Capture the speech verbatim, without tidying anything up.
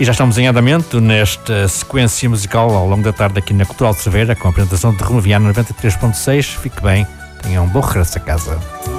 E já estamos em andamento nesta sequência musical ao longo da tarde aqui na Cultural de Cerveira, com a apresentação de Roma Viana noventa e três ponto seis. Fique bem, tenha um bom regresso a casa.